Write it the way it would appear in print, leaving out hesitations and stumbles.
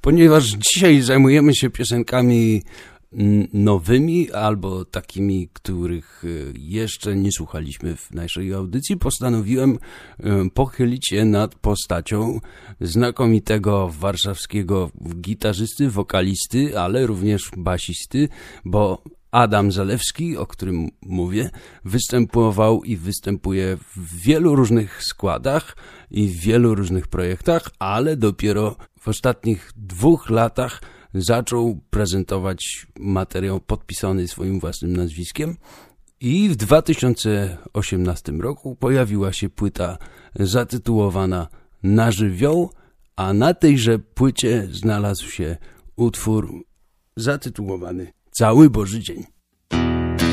Ponieważ dzisiaj zajmujemy się piosenkami nowymi albo takimi, których jeszcze nie słuchaliśmy w naszej audycji, postanowiłem pochylić się nad postacią znakomitego warszawskiego gitarzysty, wokalisty, ale również basisty, bo Adam Zalewski, o którym mówię, występował i występuje w wielu różnych składach i w wielu różnych projektach, ale dopiero w ostatnich 2 latach zaczął prezentować materiał podpisany swoim własnym nazwiskiem i w 2018 roku pojawiła się płyta zatytułowana Na żywioł, a na tejże płycie znalazł się utwór zatytułowany Cały Boży Dzień.